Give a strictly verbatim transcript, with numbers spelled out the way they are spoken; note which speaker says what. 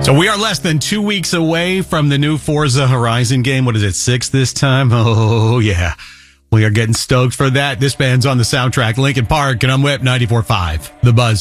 Speaker 1: So we are less than two weeks away from the new Forza Horizon game. What is it, six this time? Oh, yeah. We are getting stoked for that. This band's on the soundtrack, Linkin Park, and I'm Whip ninety-four point five. The Buzz.